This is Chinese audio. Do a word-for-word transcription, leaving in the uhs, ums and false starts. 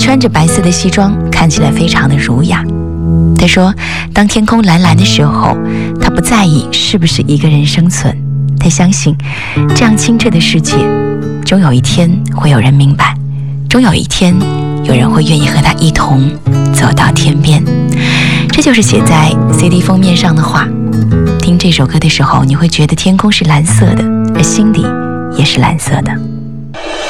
穿着白色的西装，看起来非常的儒雅。他说，当天空蓝蓝的时候，他不在意是不是一个人生存，他相信这样清澈的世界，终有一天会有人明白，终有一天有人会愿意和他一同走到天边。这就是写在 C D 封面上的话。听这首歌的时候，你会觉得天空是蓝色的，而心底也是蓝色的。